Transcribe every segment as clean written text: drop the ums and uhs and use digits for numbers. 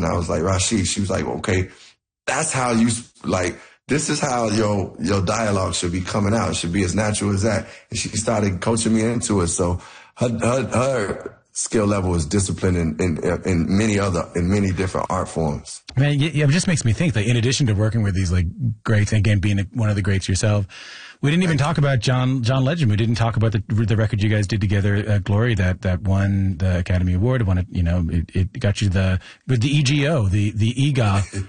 And I was like, Rashid, she was like, okay, that's how this is how your dialogue should be coming out. It should be as natural as that. And she started coaching me into it. So her skill level is disciplined in many different art forms. Man, yeah, it just makes me think that in addition to working with these like greats, and again being one of the greats yourself, we didn't even talk about John Legend. We didn't talk about the record you guys did together, Glory, that won the Academy Award. It got you the EGO, the EGOT.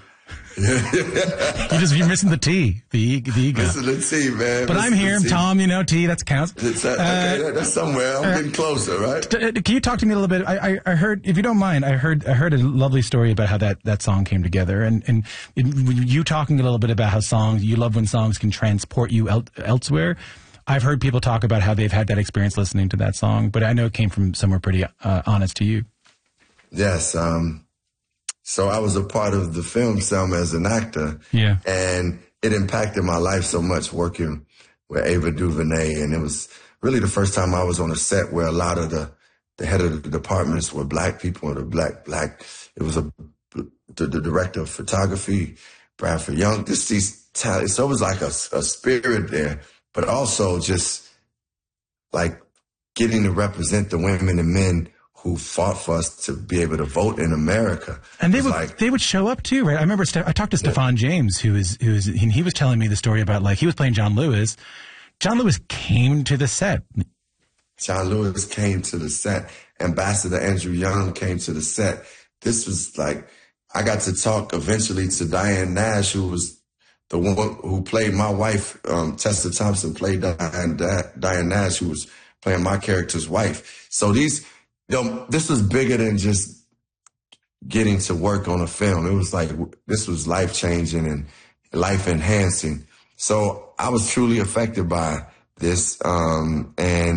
You're missing the T, the EGOT. Missing the T, man. But I'm here, Tom. T, that counts. Okay, that's somewhere. I'm getting closer, right? Can you talk to me a little bit? I heard, if you don't mind, I heard a lovely story about how that song came together, and you talking a little bit about how you love when songs can transport you elsewhere. I've heard people talk about how they've had that experience listening to that song, but I know it came from somewhere pretty honest to you. Yes. So I was a part of the film Selma as an actor. Yeah. And it impacted my life so much working with Ava DuVernay. And it was really the first time I was on a set where a lot of the head of the departments were black people, or black. It was the director of photography, Bradford Young. These talents. So it was like a spirit there, but also just like getting to represent the women and men who fought for us to be able to vote in America. And they would show up too, right? I remember I talked to Stephan James, who he was telling me the story about, like, he was playing John Lewis. John Lewis came to the set. John Lewis came to the set. Ambassador Andrew Young came to the set. This was like, I got to talk eventually to Diane Nash, who was the one who played my wife. Tessa Thompson played Diane Nash, who was playing my character's wife. So this was bigger than just getting to work on a film. It was like, this was life-changing and life-enhancing. So I was truly affected by this. And,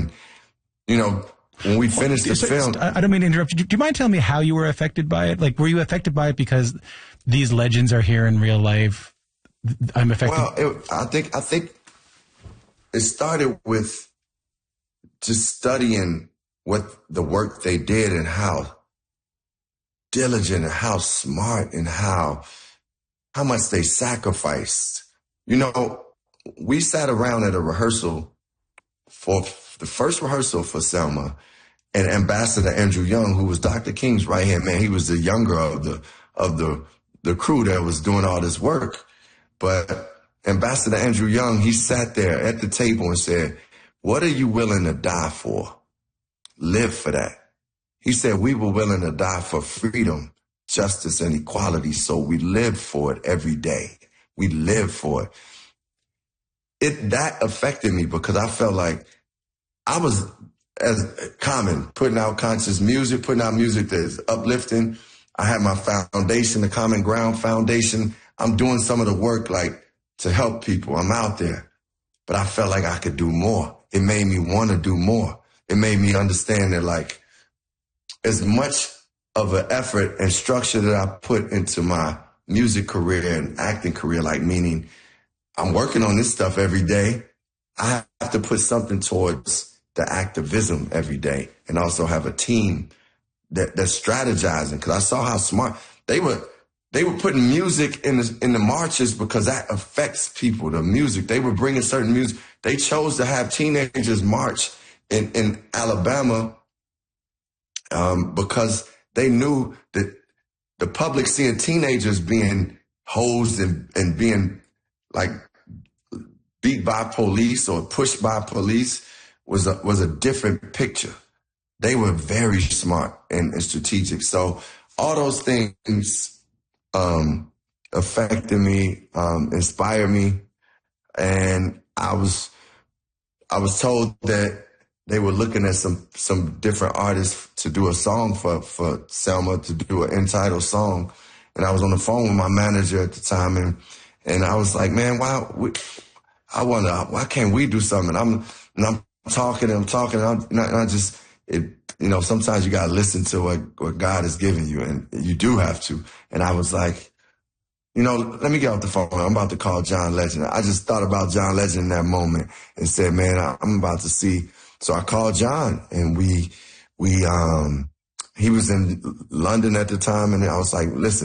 when we finished the film... I don't mean to interrupt you. Do you mind telling me how you were affected by it? Like, were you affected by it because these legends are here in real life? I'm affected... Well, I think it started with just studying what the work they did and how diligent and how smart and how much they sacrificed. We sat around at a rehearsal for the first rehearsal for Selma, and Ambassador Andrew Young, who was Dr. King's right-hand man, he was the younger of the crew that was doing all this work. But Ambassador Andrew Young, he sat there at the table and said, "What are you willing to die for? Live for that." He said, "We were willing to die for freedom, justice, and equality, so we live for it every day. We live for it." That affected me because I felt like I was, as Common, putting out conscious music, putting out music that is uplifting. I had my foundation, the Common Ground Foundation. I'm doing some of the work to help people. I'm out there. But I felt like I could do more. It made me want to do more. It made me understand that as much of an effort and structure that I put into my music career and acting career, meaning I'm working on this stuff every day, I have to put something towards the activism every day and also have a team that's strategizing, because I saw how smart they were. They were putting music in the marches because that affects people, the music. They were bringing certain music. They chose to have teenagers march in Alabama because they knew that the public seeing teenagers being hosed and being beat by police or pushed by police was a different picture. They were very smart and strategic. So all those things affected me, inspired me, and I was told that they were looking at some different artists to do a song for Selma, to do an entitled song, and I was on the phone with my manager at the time, and I was like, man, why can't we do something? I'm talking, and sometimes you gotta listen to what God has given you, and you do have to. And I was like, let me get off the phone. I'm about to call John Legend. I just thought about John Legend in that moment and said, man, I'm about to see. So I called John, and he was in London at the time, and I was like, listen,